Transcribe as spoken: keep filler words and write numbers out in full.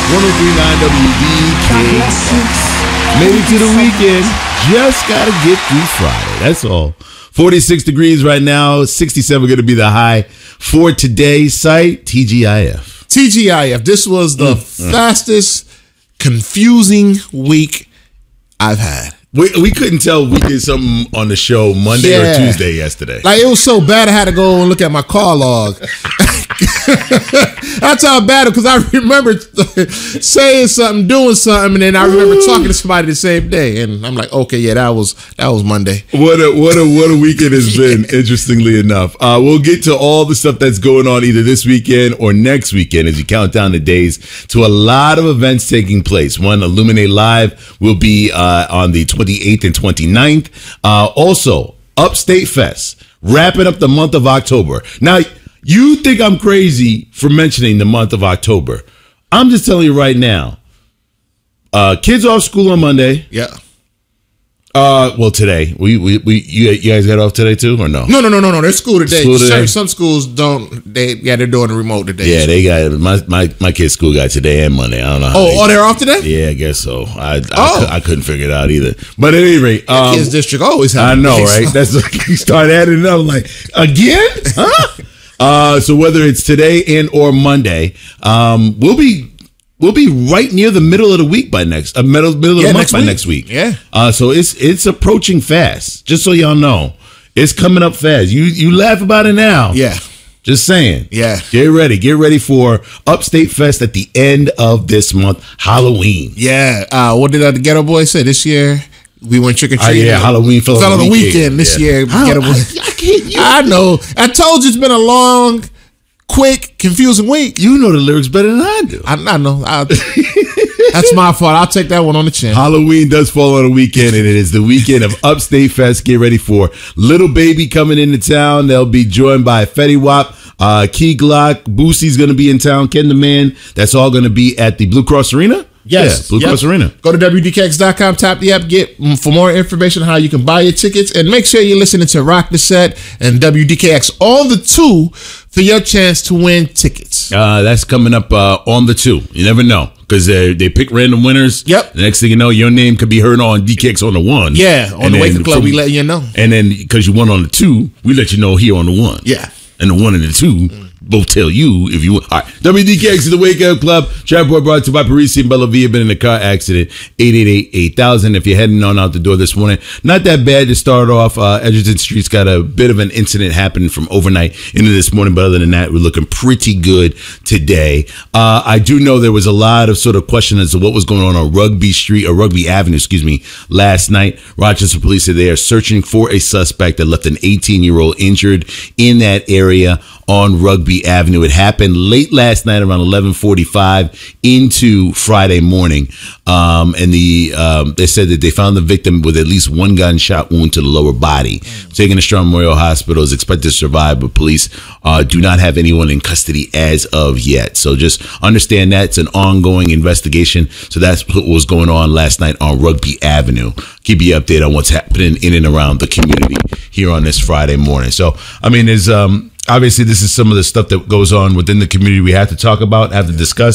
one oh three point nine W D K S. Made it to the weekend. Just got to get through Friday. That's all. forty-six degrees right now. sixty-seven going to be the high for today's site. T G I F. T G I F. This was the mm, fastest, mm. confusing week I've had. We we couldn't tell if we did something on the show Monday yeah. or Tuesday yesterday. Like, it was so bad I had to go and look at my call log. That's how bad it was, because I remember saying something, doing something, and then I remember Ooh. talking to somebody the same day, and I'm like, okay, yeah, that was that was Monday. What a what a what a week it has been. Yeah. Interestingly enough, uh, we'll get to all the stuff that's going on either this weekend or next weekend as you count down the days to a lot of events taking place. One, Illuminate Live will be uh, on the twenty-eighth and twenty-ninth. Uh, also, Upstate Fest wrapping up the month of October. Now, you think I'm crazy for mentioning the month of October. I'm just telling you right now. Uh, kids off school on Monday. Yeah. Uh, well, today. We we we you, you guys got off today too, or no? No, no, no, no, no. They're school today. School today? Some, some schools don't. They yeah, they're doing the remote today. Yeah, so. they got my my my kid's school got today and Monday. I don't know. How oh, they, oh, they're off today? Yeah, I guess so. I I, oh. I, I couldn't figure it out either. But at any rate, um, kids district always have. I know, right? That's like you start adding it up. I'm like, again, huh? Uh, so whether it's today and or Monday, um, we'll be we'll be right near the middle of the week by next uh, middle middle of yeah, the month next by week. next week. Yeah. Uh, so it's it's approaching fast. Just so y'all know, it's coming up fast. You you laugh about it now. Yeah. Just saying. Yeah. Get ready. Get ready for Upstate Fest at the end of this month, Halloween. Yeah. Uh, what did uh, the Ghetto Boy say this year? We went trick or treating. Uh, yeah, Halloween fell, fell on the weekend, weekend this yeah. year. I, I, I, can't, you, I know. I told you it's been a long, quick, confusing week. You know the lyrics better than I do. I, I know. I, that's my fault. I'll take that one on the chin. Halloween does fall on a weekend, and it is the weekend of Upstate Fest. Get ready for Little Baby coming into town. They'll be joined by Fetty Wap, uh, Key Glock, Boosie's going to be in town, Ken the Man. That's all going to be at the Blue Cross Arena. Yes. Yeah, Blue yep. Cross Arena. Go to W D K X dot com, tap the app, get for more information on how you can buy your tickets, and make sure you're listening to Rock the Set and W D K X on the two for your chance to win tickets. Uh, that's coming up uh, on the two. You never know, because they they pick random winners. Yep. The next thing you know, your name could be heard on D K X on the one. Yeah, on and the Wake Up Club, from, we let you know. And then because you won on the two, we let you know here on the one. Yeah. And the one and the two mm. both tell you if you want. All right. W D K X is the Wake Up Club. Trap Boy brought to you by Parisi and Bella Villa. Been in a car accident. eight eight eight, eight thousand. If you're heading on out the door this morning, not that bad to start off. Uh, Edgerton Street's got a bit of an incident happening from overnight into this morning. But other than that, we're looking pretty good today. Uh, I do know there was a lot of sort of question as to what was going on on Rugby Street or Rugby Avenue, excuse me, last night. Rochester police said they are searching for a suspect that left an eighteen-year-old injured in that area. area on Rugby Avenue. It happened late last night around eleven forty-five into Friday morning. Um, and the um, they said that they found the victim with at least one gunshot wound to the lower body. Mm. Taken to Strong Memorial Hospital, is expected to survive, but police uh, do not have anyone in custody as of yet. So just understand that it's an ongoing investigation. So that's what was going on last night on Rugby Avenue. Keep you updated on what's happening in and around the community here on this Friday morning. So, I mean, there's um, obviously this is some of the stuff that goes on within the community we have to talk about, have to discuss.